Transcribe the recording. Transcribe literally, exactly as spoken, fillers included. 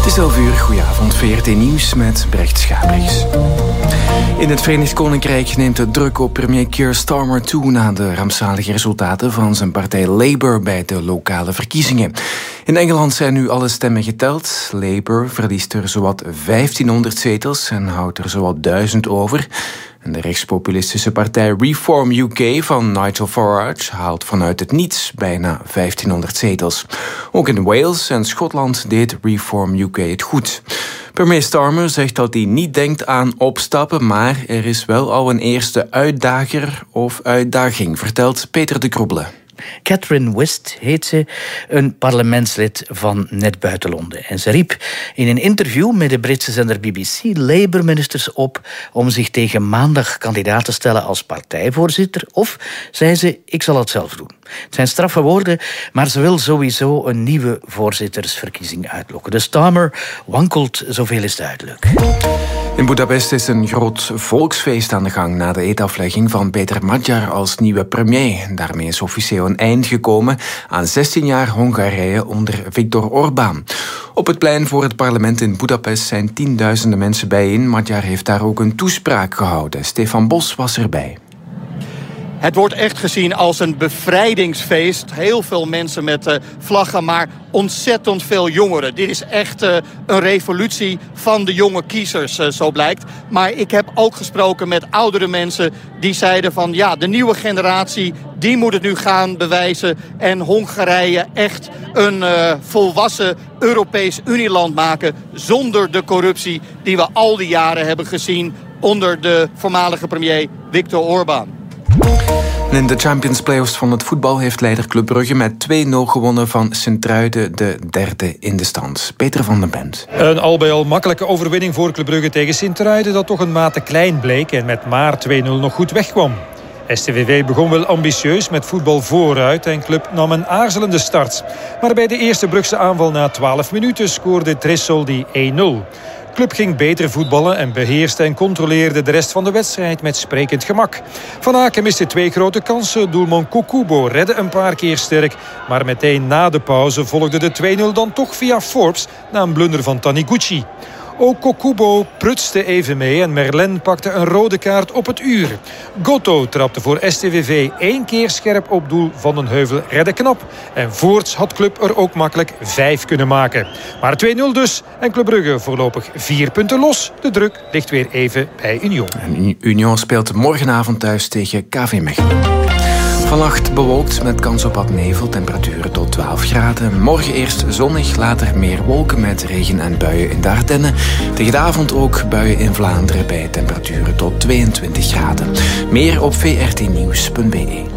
is elf uur, goedenavond, V R T Nieuws met Brecht Schabriks. In het Verenigd Koninkrijk neemt de druk op premier Keir Starmer toe na de rampzalige resultaten van zijn partij Labour bij de lokale verkiezingen. In Engeland zijn nu alle stemmen geteld. Labour verliest er zowat vijftienhonderd zetels en houdt er zowat duizend over. En de rechtspopulistische partij Reform U K van Nigel Farage haalt vanuit het niets bijna vijftienhonderd zetels. Ook in Wales en Schotland deed Reform U K het goed. Premier Starmer zegt dat hij niet denkt aan opstappen, maar er is wel al een eerste uitdager of uitdaging, vertelt Peter de Kroebele. Catherine Wist heet ze, een parlementslid van net buiten Londen. En ze riep in een interview met de Britse zender B B C Labour-ministers op om zich tegen maandag kandidaat te stellen als partijvoorzitter. Of, zei ze, ik zal het zelf doen. Het zijn straffe woorden, maar ze wil sowieso een nieuwe voorzittersverkiezing uitlokken. De Starmer wankelt, zoveel is duidelijk. In Budapest is een groot volksfeest aan de gang na de eedaflegging van Peter Magyar als nieuwe premier. Daarmee is officieel een eind gekomen aan zestien jaar Hongarije onder Viktor Orbán. Op het plein voor het parlement in Budapest zijn tienduizenden mensen bijeen. Magyar heeft daar ook een toespraak gehouden. Stefan Bos was erbij. Het wordt echt gezien als een bevrijdingsfeest. Heel veel mensen met uh, vlaggen, maar ontzettend veel jongeren. Dit is echt uh, een revolutie van de jonge kiezers, uh, zo blijkt. Maar ik heb ook gesproken met oudere mensen die zeiden van ja, de nieuwe generatie, die moet het nu gaan bewijzen en Hongarije echt een uh, volwassen Europees Unieland maken zonder de corruptie die we al die jaren hebben gezien onder de voormalige premier Viktor Orbán. In de Champions Playoffs van het voetbal heeft leider Club Brugge met twee nul gewonnen van Sint-Truiden, de derde in de stand. Peter van den Bent. Een al bij al makkelijke overwinning voor Club Brugge tegen Sint-Truiden dat toch een mate klein bleek en met maar twee nul nog goed wegkwam. S T V V begon wel ambitieus met voetbal vooruit en Club nam een aarzelende start. Maar bij de eerste Brugse aanval na twaalf minuten scoorde Tressoldi één nul. Club ging beter voetballen en beheerste en controleerde de rest van de wedstrijd met sprekend gemak. Van Aken miste twee grote kansen. Doelman Kokubo redde een paar keer sterk. Maar meteen na de pauze volgde de twee nul dan toch via Forbes na een blunder van Taniguchi. Ook Kokubo prutste even mee en Merlin pakte een rode kaart op het uur. Gotto trapte voor S T V V één keer scherp op doel. Van den Heuvel redde knap. En voorts had Club er ook makkelijk vijf kunnen maken. Maar twee nul dus en Club Brugge voorlopig vier punten los. De druk ligt weer even bij Union. En Union speelt morgenavond thuis tegen K V Mechelen. Vannacht bewolkt met kans op wat nevel, temperaturen tot twaalf graden. Morgen eerst zonnig, later meer wolken met regen en buien in de Ardennen. Tegen de avond ook buien in Vlaanderen bij temperaturen tot tweeëntwintig graden. Meer op v r t nieuws punt b e.